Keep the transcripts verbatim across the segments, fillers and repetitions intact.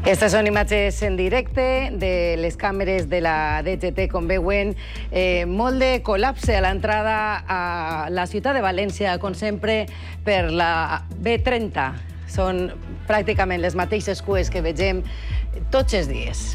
Aquestes són imatges en directe de les càmeres de la D G T, com veuen, eh, molt de col·lapse a l'entrada a la ciutat de València, com sempre, per la B trenta. Són pràcticament les mateixes cues que vegem tots els dies.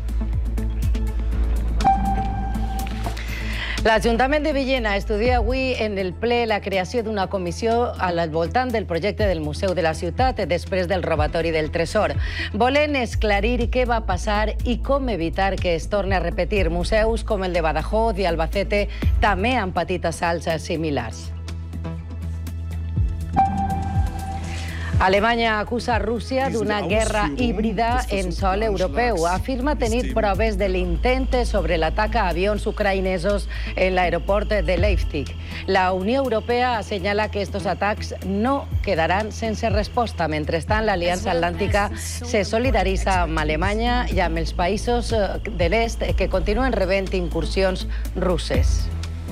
L'Ajuntament de Villena estudia avui en el ple la creació d'una comissió al voltant del projecte del Museu de la Ciutat després del robatori del tresor. Volen esclarir què va passar i com evitar que es torni a repetir. Museus com el de Badajoz i Albacete també han patit assalts similars. Alemanya acusa Rússia d'una guerra híbrida en sòl europeu. Afirma tenir proves de l'intent sobre l'atac a avions ucraïnesos en l'aeroport de Leipzig. La Unió Europea assenyala que estos atacs no quedaran sense resposta. Mentrestant, l'Aliança Atlàntica se solidaritza amb Alemanya i amb els països de l'est que continuen rebent incursions russes.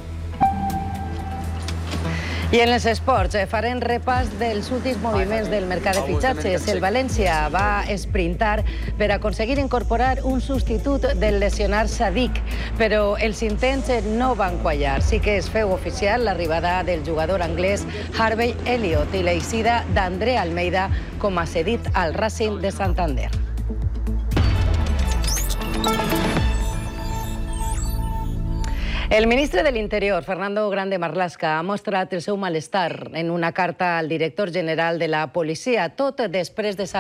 I en els esports farem repàs dels últims moviments del mercat de fitxatges. El València va esprintar per aconseguir incorporar un substitut del lesionat Sadik, però els intents no van quallar. Sí que es feu oficial l'arribada del jugador anglès Harvey Elliott i l'eixida d'André Almeida com a cedit al Racing de Santander. El ministre de l'Interior, Fernando Grande Marlaska, ha mostrat el seu malestar en una carta al director general de la policia, tot després de saber